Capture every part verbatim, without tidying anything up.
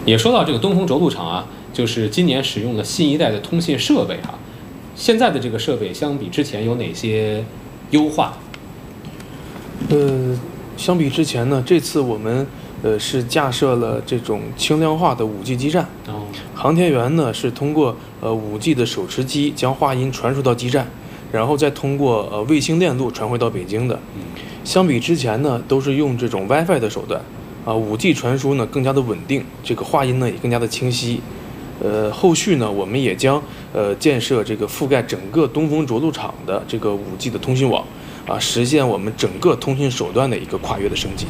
也说到这个东风着陆场啊，就是今年使用了新一代的通信设备啊。现在的这个设备相比之前有哪些优化？ 呃，相比之前呢，这次我们呃是架设了这种轻量化的 五 G 基站。 哦， 航天员呢是通过呃 五 G 的手持机将话音传输到基站，然后再通过呃卫星链路传回到北京的。相比之前呢，都是用这种 WiFi 的手段。啊， 五 G 传输呢更加的稳定，这个话音呢也更加的清晰。呃，后续呢我们也将呃建设这个覆盖整个东风着陆场的这个 五 G 的通信网，啊，实现我们整个通信手段的一个跨越的升级。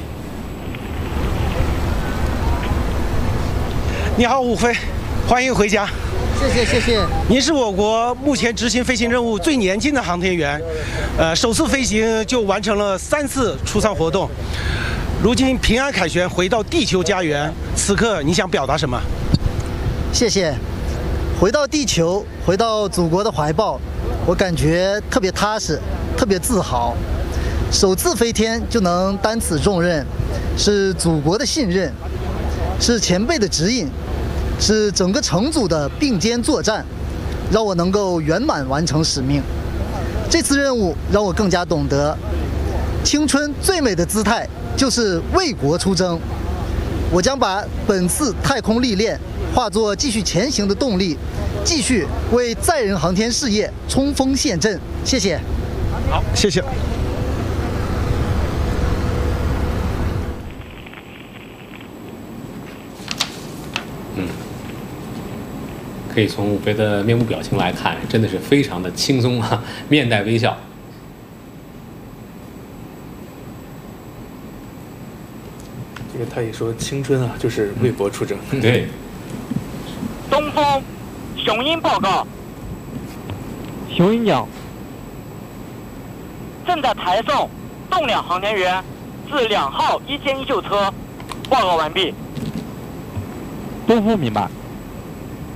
你好，武飞，欢迎回家。 谢谢谢谢。 您是我国目前执行飞行任务最年轻的航天员，呃，首次飞行就完成了三次出舱活动。如今平安凯旋回到地球家园，此刻你想表达什么？ 谢谢。回到地球，回到祖国的怀抱，我感觉特别踏实，特别自豪。首次飞天就能担此重任，是祖国的信任，是前辈的指引，是整个乘组的并肩作战，让我能够圆满完成使命。这次任务让我更加懂得，青春最美的姿态就是为国出征。我将把本次太空历练化作继续前行的动力，继续为载人航天事业冲锋陷阵。谢谢。 好，谢谢。 嗯，可以从武飞的面部表情来看，真的是非常的轻松啊，面带微笑。 这个他也说青春啊，就是为国出征。 对。 东风，雄鹰报告。 雄鹰鸟。 正在台送动两航天员至两号一歼一救车，报告完毕。 东风明白。